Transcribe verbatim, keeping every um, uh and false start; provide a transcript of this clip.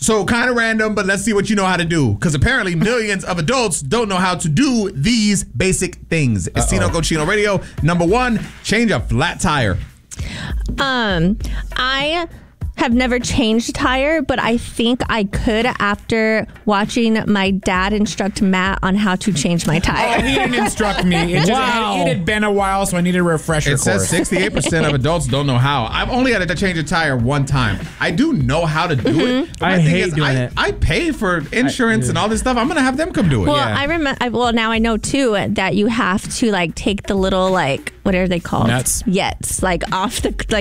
So kind of random, but let's see what you know how to do. Because apparently millions of adults don't know how to do these basic things. It's Tino Cochino Radio. Number one, change a flat tire. Um, I have never changed a tire, but I think I could after watching my dad instruct Matt on how to change my Oh, tire. he didn't instruct me. It, just, Wow. it, it had been a while, so I needed a refresher It course. says sixty-eight percent of adults don't know how. I've only had to change a tire one time. I do know how to do it. but I my thing hate is, doing I, it. I pay for insurance and all this stuff. I'm going to have them come do it. Well, Yeah. I remember. Well, now I know too that you have to like take the little like what are they called? Nuts. Yes, like off the like